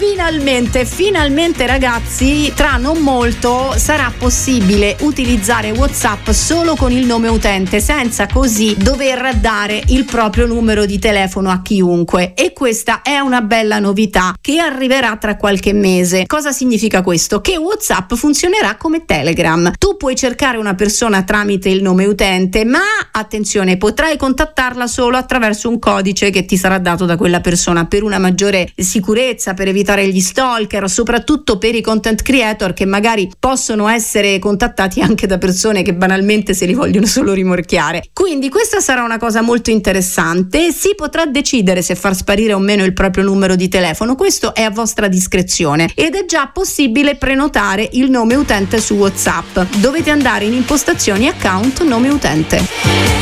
Finalmente ragazzi, tra non molto sarà possibile utilizzare WhatsApp solo con il nome utente, senza così dover dare il proprio numero di telefono a chiunque, e questa è una bella novità che arriverà tra qualche mese. Cosa significa questo? Che WhatsApp funzionerà come Telegram. Tu puoi cercare una persona tramite il nome utente, ma attenzione, potrai contattarla solo attraverso un codice che ti sarà dato da quella persona, per una maggiore sicurezza, per evitare gli stalker, soprattutto per i content creator che magari possono essere contattati anche da persone che banalmente se li vogliono solo rimorchiare. Quindi questa sarà una cosa molto interessante. Si potrà decidere se far sparire o meno il proprio numero di telefono, questo è a vostra discrezione, ed è già possibile prenotare il nome utente su WhatsApp. Dovete andare in impostazioni account nome utente.